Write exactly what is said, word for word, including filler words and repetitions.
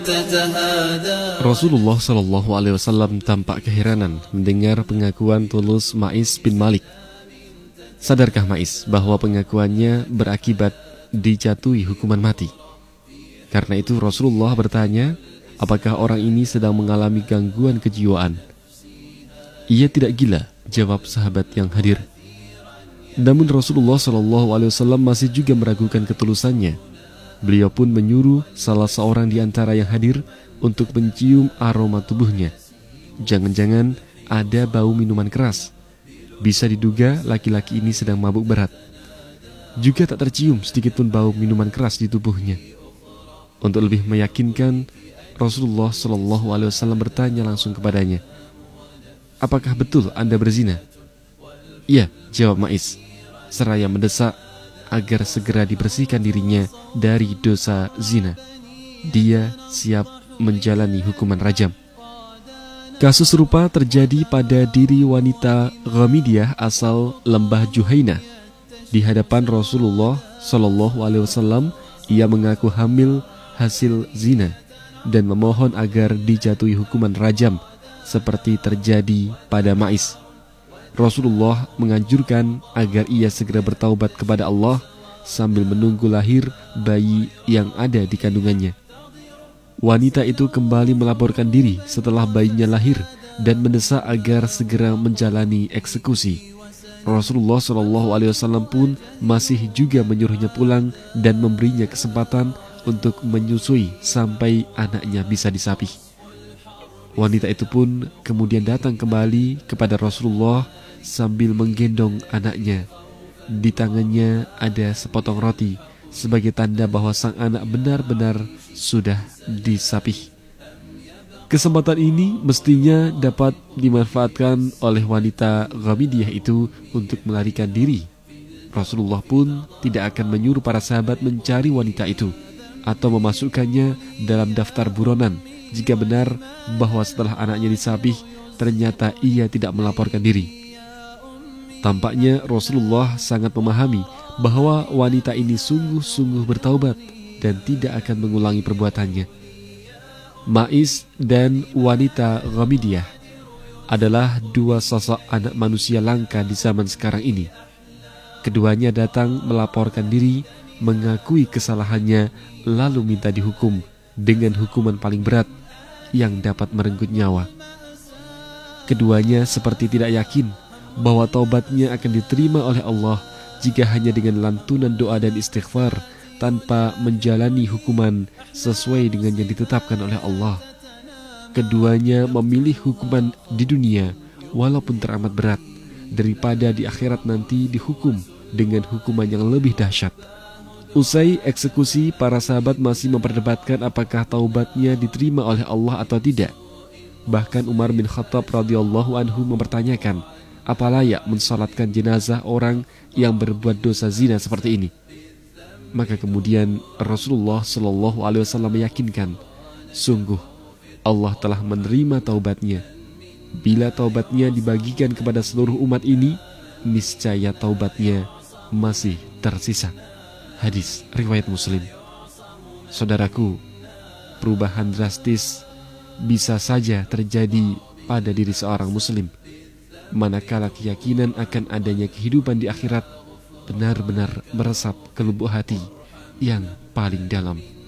Rasulullah Shallallahu Alaihi Wasallam tampak keheranan mendengar pengakuan tulus Ma'is bin Malik. Sadarkah Ma'is bahwa pengakuannya berakibat dijatuhi hukuman mati? Karena itu Rasulullah bertanya, apakah orang ini sedang mengalami gangguan kejiwaan? Ia tidak gila, jawab sahabat yang hadir. Namun Rasulullah Shallallahu Alaihi Wasallam masih juga meragukan ketulusannya. Beliau pun menyuruh salah seorang di antara yang hadir untuk mencium aroma tubuhnya. Jangan-jangan ada bau minuman keras. Bisa diduga laki-laki ini sedang mabuk berat. Juga tak tercium sedikit pun bau minuman keras di tubuhnya. Untuk lebih meyakinkan, Rasulullah Shallallahu Alaihi Wasallam bertanya langsung kepadanya, apakah betul Anda berzina? Iya, jawab Ma'is, seraya mendesak agar segera dibersihkan dirinya dari dosa zina. Dia siap menjalani hukuman rajam. Kasus serupa terjadi pada diri wanita Ghamidiyah asal lembah Juhainah. Di hadapan Rasulullah Shallallahu Alaihi Wasallam, ia mengaku hamil hasil zina dan memohon agar dijatuhi hukuman rajam seperti terjadi pada Ma'is. Rasulullah menganjurkan agar ia segera bertaubat kepada Allah sambil menunggu lahir bayi yang ada di kandungannya. Wanita itu kembali melaporkan diri setelah bayinya lahir dan mendesak agar segera menjalani eksekusi. Rasulullah Shallallahu Alaihi Wasallam pun masih juga menyuruhnya pulang dan memberinya kesempatan untuk menyusui sampai anaknya bisa disapih. Wanita itu pun kemudian datang kembali kepada Rasulullah sambil menggendong anaknya. Di tangannya ada sepotong roti sebagai tanda bahwa sang anak benar-benar sudah disapih. Kesempatan ini mestinya dapat dimanfaatkan oleh wanita Ghamidiyah itu untuk melarikan diri. Rasulullah pun tidak akan menyuruh para sahabat mencari wanita itu atau memasukkannya dalam daftar buronan jika benar bahwa setelah anaknya disapih ternyata ia tidak melaporkan diri. Tampaknya Rasulullah sangat memahami bahwa wanita ini sungguh-sungguh bertaubat dan tidak akan mengulangi perbuatannya. Ma'is dan wanita Ghamidiyah adalah dua sosok anak manusia langka di zaman sekarang ini. Keduanya datang melaporkan diri, mengakui kesalahannya, lalu minta dihukum dengan hukuman paling berat yang dapat merenggut nyawa. Keduanya seperti tidak yakin bahwa taubatnya akan diterima oleh Allah jika hanya dengan lantunan doa dan istighfar tanpa menjalani hukuman sesuai dengan yang ditetapkan oleh Allah. Keduanya memilih hukuman di dunia walaupun teramat berat daripada di akhirat nanti dihukum dengan hukuman yang lebih dahsyat. Usai eksekusi, para sahabat masih memperdebatkan apakah taubatnya diterima oleh Allah atau tidak. Bahkan Umar bin Khattab radhiyallahu anhu mempertanyakan, apa layak mensalatkan jenazah orang yang berbuat dosa zina seperti ini? Maka kemudian Rasulullah Shallallahu Alaihi Wasallam meyakinkan, sungguh Allah telah menerima taubatnya. Bila taubatnya dibagikan kepada seluruh umat ini, niscaya taubatnya masih tersisa. Hadis riwayat Muslim. Saudaraku, perubahan drastis bisa saja terjadi pada diri seorang muslim manakala keyakinan akan adanya kehidupan di akhirat benar-benar meresap ke lubuk hati yang paling dalam.